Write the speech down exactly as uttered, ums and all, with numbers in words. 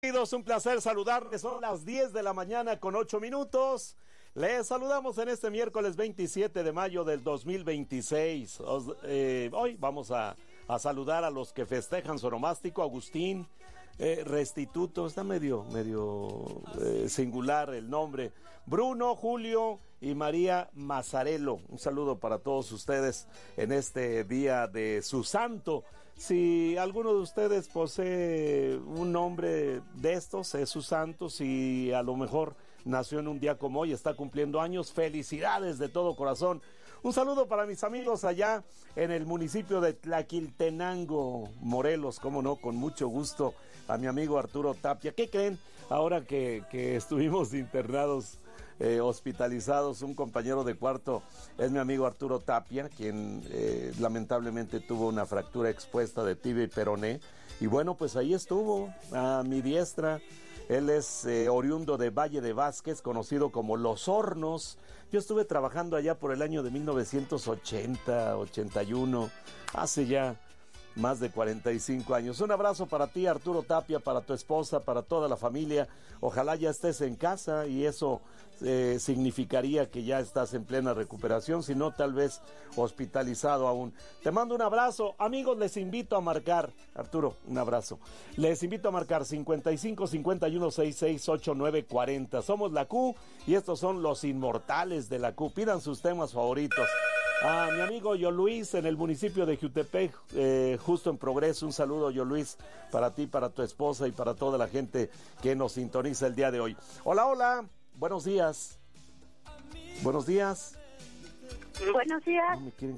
Bienvenidos, un placer saludarles. Son las diez de la mañana con ocho minutos. Les saludamos en este miércoles veintisiete de mayo del dos mil veintiséis. Os, eh, hoy vamos a, a saludar a los que festejan su onomástico. Agustín eh, Restituto, está medio, medio eh, singular el nombre. Bruno, Julio y María Mazzarello. Un saludo para todos ustedes en este día de su santo. Si alguno de ustedes posee un nombre de estos, es su santo. Si a lo mejor nació en un día como hoy, está cumpliendo años, felicidades de todo corazón. Un saludo para mis amigos allá en el municipio de Tlaquiltenango, Morelos, cómo no, con mucho gusto, a mi amigo Arturo Tapia. ¿Qué creen? Ahora que, que estuvimos internados, Eh, hospitalizados, un compañero de cuarto es mi amigo Arturo Tapia, quien eh, lamentablemente tuvo una fractura expuesta de tibia y peroné, y bueno, pues ahí estuvo a mi diestra. Él es eh, oriundo de Valle de Vázquez, conocido como Los Hornos. Yo estuve trabajando allá por el año de mil novecientos ochenta, ochenta y uno, hace ya más de cuarenta y cinco años. Un abrazo para ti, Arturo Tapia, para tu esposa, para toda la familia. Ojalá ya estés en casa y eso eh, significaría que ya estás en plena recuperación, si no, tal vez hospitalizado aún. Te mando un abrazo. Amigos, les invito a marcar, Arturo, un abrazo. Les invito a marcar cincuenta y cinco, cincuenta y uno, sesenta y seis, ochenta y nueve, cuarenta. Somos la Q y estos son los inmortales de la Q. Pidan sus temas favoritos. A mi amigo Yo Luis en el municipio de Jutepec, eh, justo en Progreso, un saludo, Yo Luis, para ti, para tu esposa y para toda la gente que nos sintoniza el día de hoy. Hola, hola, buenos días. Buenos días. Buenos días. No me quieren